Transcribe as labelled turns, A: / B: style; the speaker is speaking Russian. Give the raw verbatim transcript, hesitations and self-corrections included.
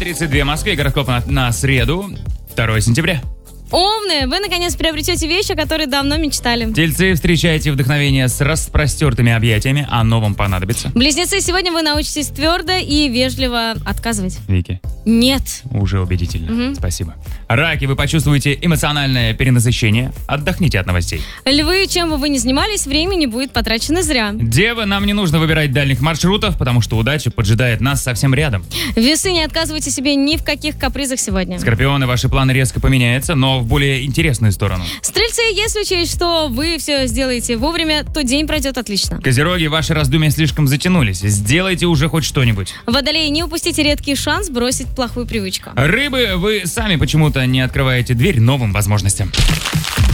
A: тридцать два в Москве. Гороскоп на, на среду, второе сентября.
B: Овны, вы наконец приобретете вещи, о которых давно мечтали.
A: Тельцы, встречаете вдохновение с распростертыми объятиями, а новым понадобится.
B: Близнецы, сегодня вы научитесь твердо и вежливо отказывать.
A: Вики,
B: Нет.
A: уже убедительно.
B: Мгм.
A: Спасибо. Раки, вы почувствуете эмоциональное перенасыщение. Отдохните от новостей.
B: Львы, чем бы вы ни занимались, времени будет потрачено зря.
A: Девы, нам не нужно выбирать дальних маршрутов, потому что удача поджидает нас совсем рядом.
B: Весы, не отказывайте себе ни в каких капризах сегодня.
A: Скорпионы, ваши планы резко поменяются, но в более интересную сторону.
B: Стрельцы, если учесть, что вы все сделаете вовремя, то день пройдет отлично.
A: Козероги, ваши раздумья слишком затянулись. Сделайте уже хоть что-нибудь.
B: Водолеи, не упустите редкий шанс бросить плохую привычку.
A: Рыбы, вы сами почему-то не открываете дверь новым возможностям.